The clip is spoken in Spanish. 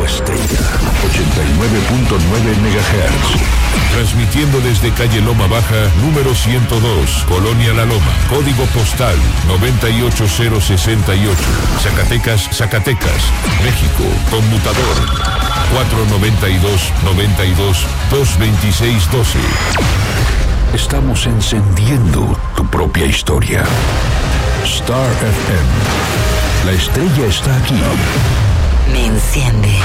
Radio Estrella, 89.9 MHz. Transmitiendo desde calle Loma Baja, número 102, Colonia La Loma, código postal 98068, Zacatecas, Zacatecas, México, conmutador 492-92-226-12. Estamos encendiendo tu propia historia. Star FM. La estrella está aquí. Me enciende.